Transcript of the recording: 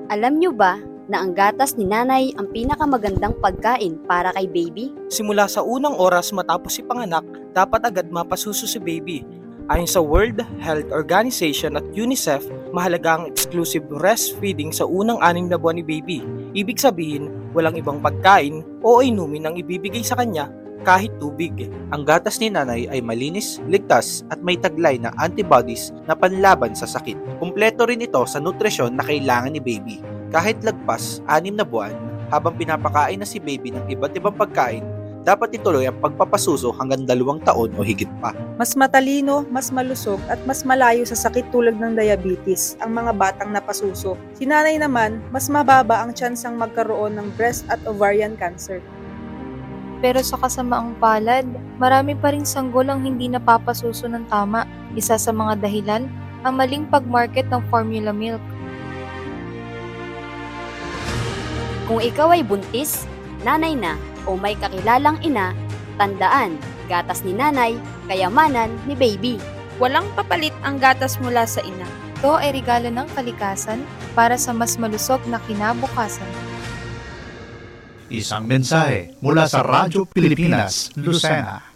Alam nyo ba na ang gatas ni nanay ang pinakamagandang pagkain para kay baby? Simula sa unang oras matapos ipanganak, dapat agad mapasuso si baby. Ayon sa World Health Organization at UNICEF, mahalaga ang exclusive breastfeeding sa unang 6 na buwan ni baby. Ibig sabihin, walang ibang pagkain o inumin ang ibibigay sa kanya kahit tubig. Ang gatas ni nanay ay malinis, ligtas at may taglay na antibodies na panlaban sa sakit. Kumpleto rin ito sa nutrisyon na kailangan ni baby. Kahit lagpas 6 na buwan, habang pinapakain na si baby ng iba't ibang pagkain, dapat ituloy ang pagpapasuso hanggang 2 taon o higit pa. Mas matalino, mas malusog at mas malayo sa sakit tulad ng diabetes ang mga batang napasuso. Si nanay naman, mas mababa ang tsansang magkaroon ng breast at ovarian cancer. Pero sa kasamaang palad, marami pa ring sanggol ang hindi napapasuso ng tama. Isa sa mga dahilan, ang maling pag-market ng formula milk. Kung ikaw ay buntis, nanay na o may kakilalang ina, tandaan, gatas ni nanay, kayamanan ni baby. Walang papalit ang gatas mula sa ina. Ito ay regalo ng kalikasan para sa mas malusog na kinabukasan. Isang mensahe mula sa Radyo Pilipinas, Lucena.